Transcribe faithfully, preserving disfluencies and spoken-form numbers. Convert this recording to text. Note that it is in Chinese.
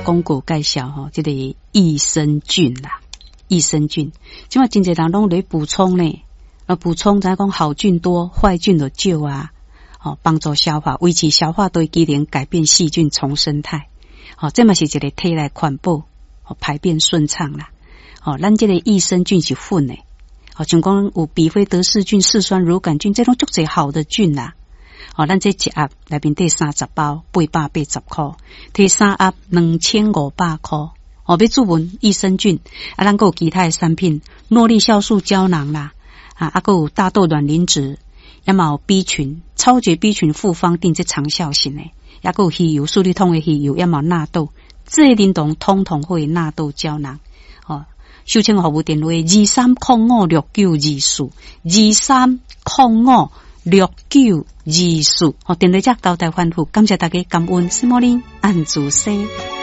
广告介绍吼，这个益生菌啦，益生菌，即嘛真侪人拢咧补充呢，啊补充咱讲好菌多，坏菌就少啊，哦帮助消化，维持消化对机能，改变细菌重生态，哦这嘛是一个体内环保，哦排便顺畅啦，哦咱这个益生菌是混的，哦像讲有比菲德氏菌、嗜酸乳杆菌，这种足侪好的菌啦。哦，咱这一盒内面得三十包，八百八十块，摕三盒两千五百块。哦，要注文益生菌，啊，咱还有其他的产品，诺丽酵素胶囊啦，啊，啊，还有大豆卵磷脂，也嘛有 B 群，超绝 B 群复方定这长效型的，也还有鱼油，苏力通的鱼油，也嘛有纳豆，这些灵动通通会纳豆胶囊。哦，收听服务电话二三零五六九二四，二三零五六九二四，哦，电话只交代反复，感谢大家感恩，斯莫林安主西。